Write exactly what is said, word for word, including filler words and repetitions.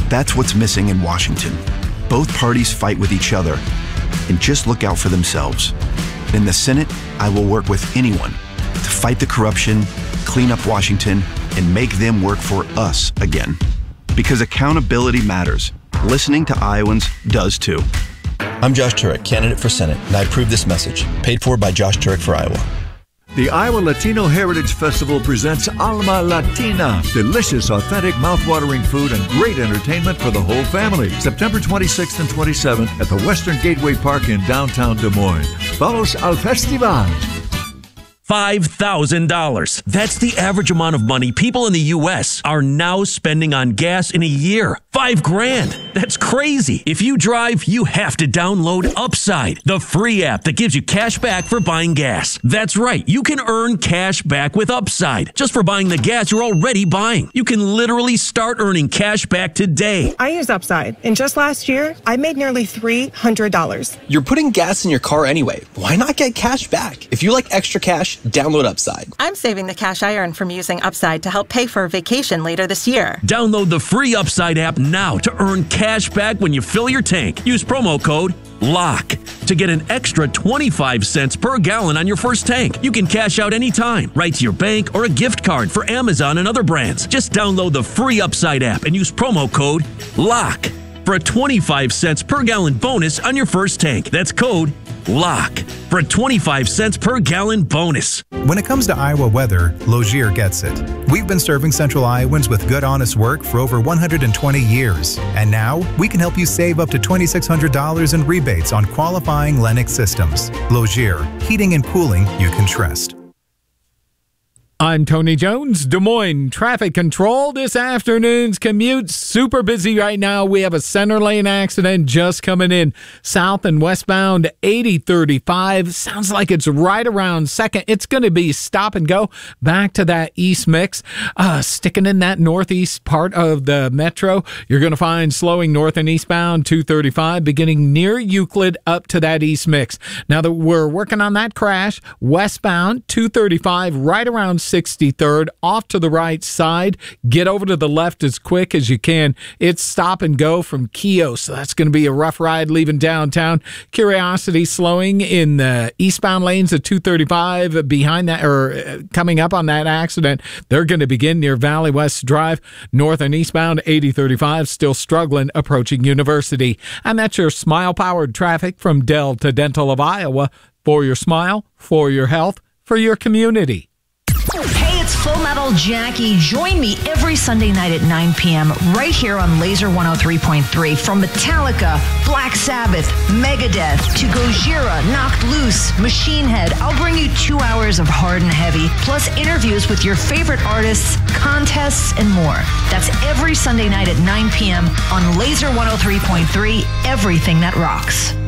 That's what's missing in Washington. Both parties fight with each other and just look out for themselves. In the Senate, I will work with anyone to fight the corruption, clean up Washington, and make them work for us again. Because accountability matters. Listening to Iowans does too. I'm Josh Turek, candidate for Senate, and I approve this message. Paid for by Josh Turek for Iowa. The Iowa Latino Heritage Festival presents Alma Latina. Delicious, authentic, mouthwatering food and great entertainment for the whole family. September twenty-sixth and twenty-seventh at the Western Gateway Park in downtown Des Moines. Vamos al festival! five thousand dollars. That's the average amount of money people in the U S are now spending on gas in a year. Five grand. That's crazy. If you drive, you have to download Upside, the free app that gives you cash back for buying gas. That's right. You can earn cash back with Upside just for buying the gas you're already buying. You can literally start earning cash back today. I use Upside, and just last year, I made nearly three hundred dollars. You're putting gas in your car anyway. Why not get cash back? If you like extra cash, download Upside. I'm saving the cash I earn from using Upside to help pay for a vacation later this year. Download the free Upside app now to earn cash back when you fill your tank. Use promo code LOCK to get an extra twenty-five cents per gallon on your first tank. You can cash out anytime, right to your bank or a gift card for Amazon and other brands. Just download the free Upside app and use promo code LOCK for a twenty-five cents per gallon bonus on your first tank. That's code LOCK for a twenty-five cents per gallon bonus. When it comes to Iowa weather, Logier gets it. We've been serving Central Iowans with good, honest work for over one hundred twenty years. And now, we can help you save up to two thousand six hundred dollars in rebates on qualifying Lennox systems. Logier, heating and cooling you can trust. I'm Tony Jones, Des Moines Traffic Control. This afternoon's commute super busy right now. We have a center lane accident just coming in south and westbound eighty thirty-five. Sounds like it's right around second. It's going to be stop and go back to that east mix. Uh, sticking in that northeast part of the metro, you're going to find slowing north and eastbound two thirty-five beginning near Euclid up to that east mix. Now that we're working on that crash, westbound two thirty-five right around sixty-third, off to the right side. Get over to the left as quick as you can. It's stop and go from Keough, so that's going to be a rough ride leaving downtown. Curiosity slowing in the eastbound lanes of two thirty-five behind that, or coming up on that accident. They're going to begin near Valley West Drive. North and eastbound eighty thirty-five still struggling approaching University. And that's your smile-powered traffic from Delta Dental of Iowa. For your smile, for your health, for your community. Hey, it's Full Metal Jackie. Join me every Sunday night at nine p.m. right here on Laser one oh three point three. From Metallica, Black Sabbath, Megadeth, to Gojira, Knocked Loose, Machine Head, I'll bring you two hours of hard and heavy, plus interviews with your favorite artists, contests, and more. That's every Sunday night at nine p.m. on Laser one oh three point three, everything that rocks.